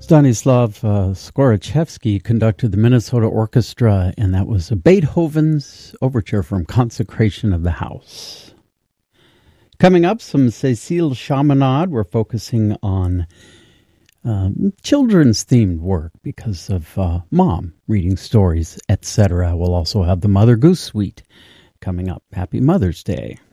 Stanislav Skorochevsky conducted the Minnesota Orchestra, and that was Beethoven's Overture from Consecration of the House. Coming up, some Cécile Chaminade. We're focusing on children's themed work because of mom reading stories, etc. We'll also have the Mother Goose Suite coming up. Happy Mother's Day.